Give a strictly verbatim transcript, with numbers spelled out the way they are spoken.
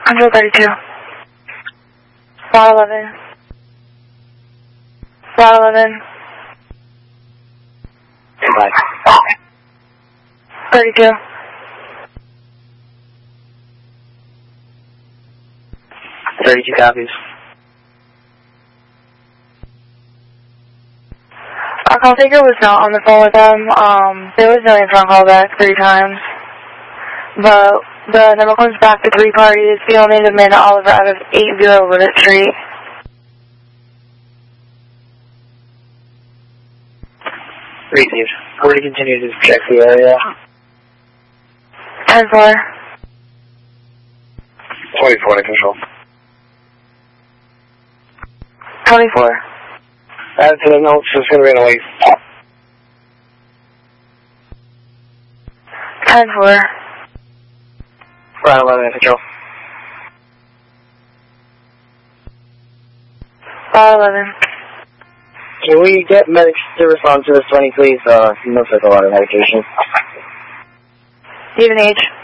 Control thirty-two. Flat eleven. Flat eleven. Bye. thirty-two. thirty-two copies. Our call taker was not on the phone with them. Um, there was no answer on callback three times. But the number comes back to three parties. Female named Amanda Oliver out of eight zero Wooded Street. Received. We're going to continue to check the area. ten four. twenty-four to control. twenty-four. Add to the notes, it's going to be in a waste. ten four. Flat eleven to control. Flat eleven. Can we get medics to respond to this twenty, please? Uh, he looks like a lot of medication. Even age.